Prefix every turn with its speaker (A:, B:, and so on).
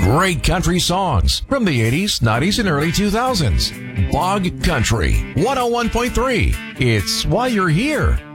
A: Great country songs from the 80s, 90s, and early 2000s. Bog Country 101.3. It's why you're here.